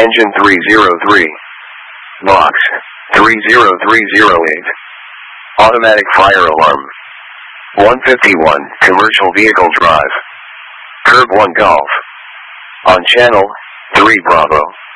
Engine 303. Box 30308. Automatic fire alarm. 151, commercial vehicle drive. Curve 1 Golf. On channel 3 Bravo.